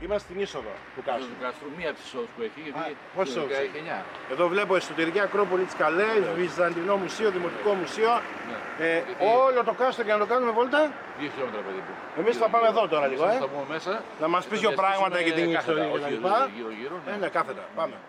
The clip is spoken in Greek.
Είμαστε στην είσοδο του κάστρου. Του κάστρου, μία από τις εισόδους που έχει, γιατί πόσες συνολικά εισόδους έχει 9. Εδώ βλέπω εσωτερική Ακρόπολη της Καλές, Βυζαντινό Μουσείο, Δημοτικό Μουσείο. Όλο το κάστρο για να το κάνουμε βόλτα. 2 χιλιόμετρα περίπου. Εμείς θα πάμε εδώ τώρα λίγο. Θα πούμε μέσα. Να μας πεις δύο πράγματα για την ιστορία κτλ. Γύρω-γύρω. Ναι, κάθετα. Πάμε.